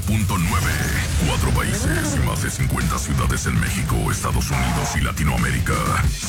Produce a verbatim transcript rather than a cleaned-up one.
punto nueve. Cuatro países y más de cincuenta ciudades en México, Estados Unidos y Latinoamérica.